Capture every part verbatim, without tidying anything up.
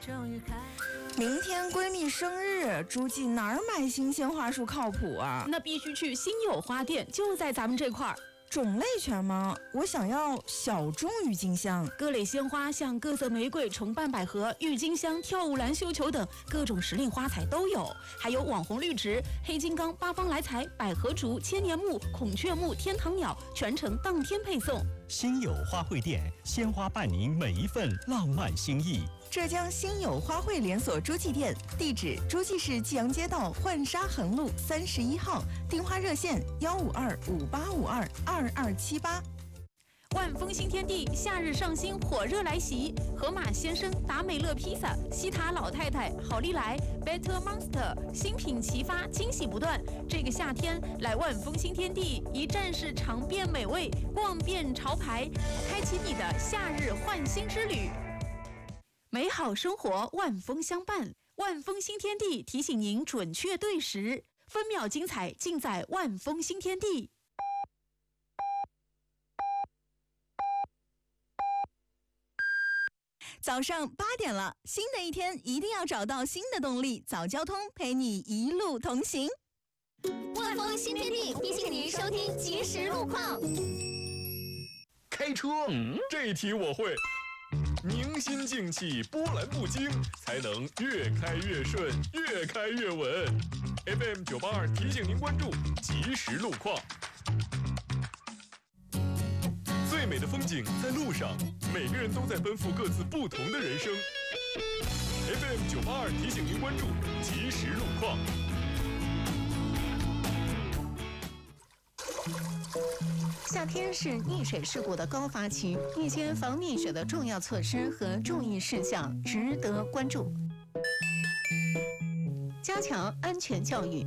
明天闺蜜生日，诸暨哪儿买新鲜花束靠谱啊？ 那必须去新友花店，就在咱们这块儿。 种类全吗？我想要小众郁金香， 各类鲜花像各色玫瑰、重瓣百合、郁金香、跳舞兰、绣球等各种时令花材都有，还有网红绿植、黑金刚、八方来财、百合竹、千年木、孔雀木、天堂鸟，全程当天配送。 新友花卉店，鲜花伴您每一份浪漫心意。 浙江新友花卉连锁诸暨店，地址诸暨市济阳街道浣纱横路三十一号，电话热线幺五二五八五二二二七八。 万丰新天地夏日上新，火热来袭！河马先生、达美乐披萨、西塔老太太、好利来、Better Monster 新品齐发，惊喜不断。这个夏天来万丰新天地，一站式尝遍美味，逛遍潮牌，开启你的夏日焕新之旅。美好生活，万丰相伴。万丰新天地提醒您准确对时，分秒精彩尽在万丰新天地。 早上八点了，新的一天一定要找到新的动力，早交通陪你一路同行。 万丰新天地提醒您收听即时路况。 开车，嗯，这题我会。宁心静气，波澜不惊，才能越开越顺，越开越稳。F M 九八二提醒您关注即时路况。最美的风景在路上，每个人都在奔赴各自不同的人生。F M 九八二提醒您关注即时路况。 夏天是溺水事故的高发期，一些防溺水的重要措施和注意事项值得关注。加强安全教育。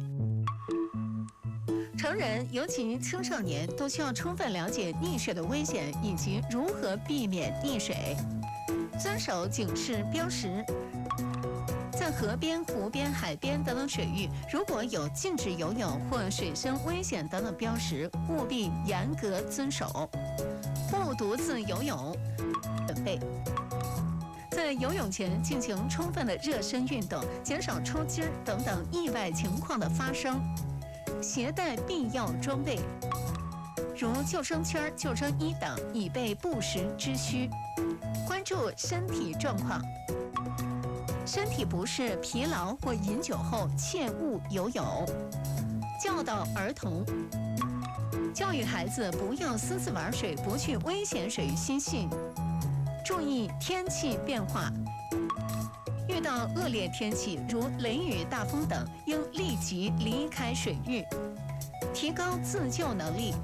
成人，尤其青少年，都需要充分了解溺水的危险以及如何避免溺水，遵守警示标识。在河边、湖边、海边等等水域，如果有禁止游泳或水深危险等等标识，务必严格遵守。不独自游泳，准备。在游泳前进行充分的热身运动，减少抽筋等等意外情况的发生。携带必要装备，如救生圈、救生衣等，以备不时之需。关注身体状况。身体不适、疲劳或饮酒后，切勿游泳。教导儿童，教育孩子不要私自玩水，不去危险水域嬉戏。注意天气变化，遇到恶劣天气，如雷雨、大风等，应立即离开水域。提高自救能力，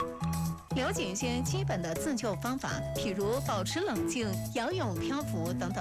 了解一些基本的自救方法，譬如保持冷静、仰泳漂浮等等。